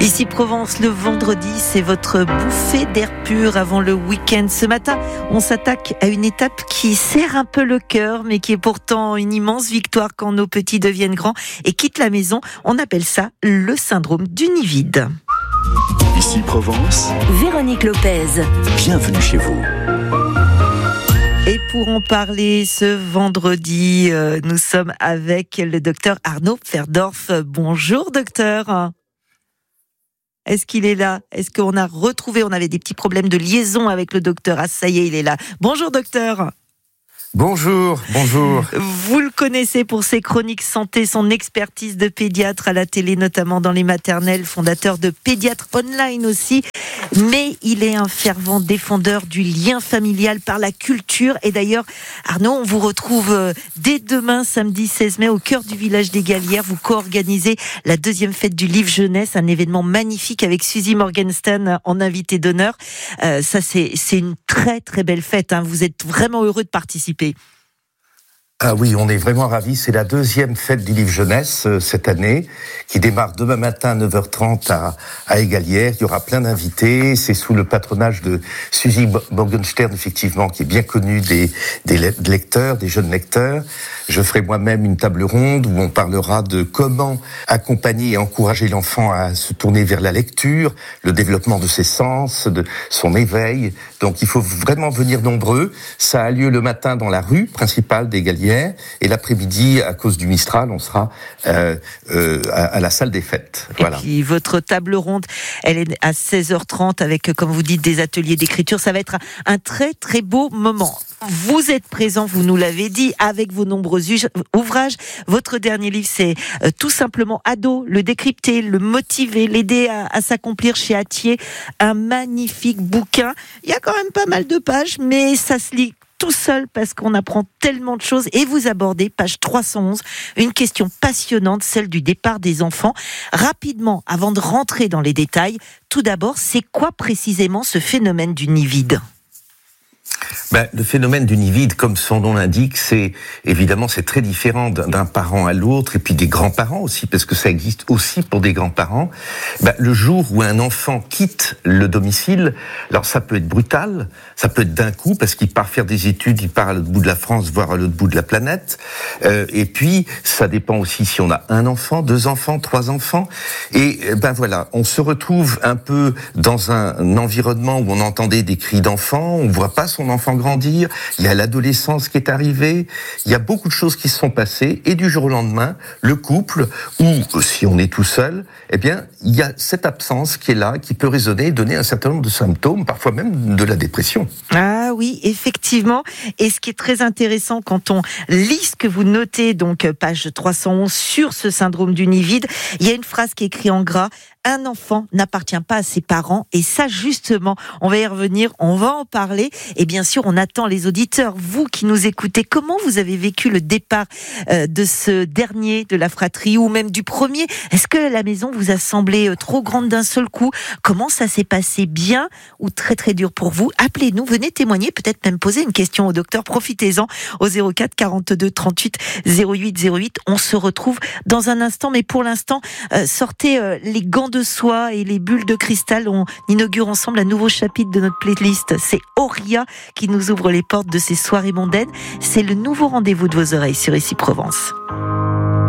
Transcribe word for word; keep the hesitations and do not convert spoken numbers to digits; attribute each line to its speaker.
Speaker 1: Ici Provence, le vendredi, c'est votre bouffée d'air pur avant le week-end. Ce matin, on s'attaque à une étape qui serre un peu le cœur, mais qui est pourtant une immense victoire quand nos petits deviennent grands et quittent la maison. On appelle ça le syndrome du nid vide.
Speaker 2: Ici Provence,
Speaker 3: Véronique Lopez.
Speaker 2: Bienvenue chez vous.
Speaker 1: Et pour en parler ce vendredi, euh, nous sommes avec le docteur Arnaud Pferdorf. Bonjour docteur. Est-ce qu'il est là? Est-ce qu'on a retrouvé, on avait des petits problèmes de liaison avec le docteur. Ah ça y est, il est là. Bonjour docteur.
Speaker 4: Bonjour, bonjour.
Speaker 1: Vous le connaissez pour ses chroniques santé, son expertise de pédiatre à la télé, notamment dans les maternelles, fondateur de Pédiatre Online aussi. Mais il est un fervent défendeur du lien familial par la culture. Et d'ailleurs, Arnaud, on vous retrouve dès demain, samedi seize mai, au cœur du village des Galières. Vous co-organisez la deuxième fête du livre jeunesse, un événement magnifique avec Suzy Morgenstern en invité d'honneur. Euh, ça, c'est, c'est une très très belle fête, hein. Vous êtes vraiment heureux de participer.
Speaker 4: Ah oui, on est vraiment ravis. C'est la deuxième fête du livre jeunesse euh, cette année, qui démarre demain matin à neuf heures trente à, à Égalières. Il y aura plein d'invités. C'est sous le patronage de Suzy Morgenstern, effectivement, qui est bien connue des, des lecteurs, des jeunes lecteurs. Je ferai moi-même une table ronde où on parlera de comment accompagner et encourager l'enfant à se tourner vers la lecture, le développement de ses sens, de son éveil. Donc il faut vraiment venir nombreux. Ça a lieu le matin dans la rue principale des Galières. Et l'après-midi, à cause du Mistral, on sera euh, euh, à, à la salle des fêtes. Voilà.
Speaker 1: Et puis votre table ronde, elle est à seize heures trente avec, comme vous dites, des ateliers d'écriture. Ça va être un très très beau moment. Vous êtes présent, vous nous l'avez dit, avec vos nombreux ouvrages. Votre dernier livre, c'est euh, tout simplement Ado, le décrypter, le motiver, l'aider à, à s'accomplir chez Hatier. Un magnifique bouquin. Il y a quand même pas mal de pages, mais ça se lit tout seul parce qu'on apprend tellement de choses. Et vous abordez, page trois cent onze, une question passionnante, celle du départ des enfants. Rapidement, avant de rentrer dans les détails, tout d'abord, c'est quoi précisément ce phénomène du nid vide ?
Speaker 4: Ben, le phénomène du nid vide, comme son nom l'indique, c'est évidemment c'est très différent d'un, d'un parent à l'autre et puis des grands-parents aussi, parce que ça existe aussi pour des grands-parents. Ben, le jour où un enfant quitte le domicile, alors ça peut être brutal, ça peut être d'un coup parce qu'il part faire des études, il part à l'autre bout de la France, voire à l'autre bout de la planète. Euh, et puis ça dépend aussi si on a un enfant, deux enfants, trois enfants. Et ben voilà, on se retrouve un peu dans un, un environnement où on entendait des cris d'enfants, on voit pas son enfant grandir, il y a l'adolescence qui est arrivée, il y a beaucoup de choses qui se sont passées, et du jour au lendemain, le couple, ou si on est tout seul, eh bien, il y a cette absence qui est là, qui peut résonner et donner un certain nombre de symptômes, parfois même de la dépression.
Speaker 1: Ah oui, effectivement. Et ce qui est très intéressant quand on lit ce que vous notez, donc page trois cent onze, sur ce syndrome du nid vide, il y a une phrase qui est écrite en gras: un enfant n'appartient pas à ses parents. Et ça, justement, on va y revenir, on va en parler. Et bien sûr, on attend les auditeurs, vous qui nous écoutez. Comment vous avez vécu le départ euh, de ce dernier, de la fratrie, ou même du premier? Est-ce que la maison vous a semblé euh, trop grande d'un seul coup? Comment ça s'est passé? Bien ou très très dur pour vous? Appelez-nous, venez témoigner, peut-être même poser une question au docteur. Profitez-en au zéro quatre quarante-deux trente-huit zéro huit zéro huit. On se retrouve dans un instant, mais pour l'instant, euh, sortez euh, les gants de soie et les bulles de cristal. On inaugure ensemble un nouveau chapitre de notre playlist. C'est Auria qui nous ouvre les portes de ces soirées mondaines. C'est le nouveau rendez-vous de vos oreilles sur Ici Provence.